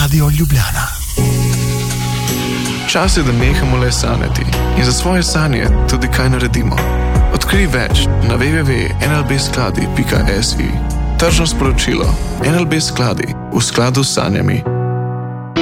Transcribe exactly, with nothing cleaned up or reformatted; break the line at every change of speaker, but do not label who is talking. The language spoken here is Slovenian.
Radio Ljubljana.
Čas je, da nehamo le sanjati in za svoje sanje tudi kaj naredimo. Odkrij več na w w w pika n l b skladi pika s i. Tržno sporočilo. N L B skladi v skladu s sanjami.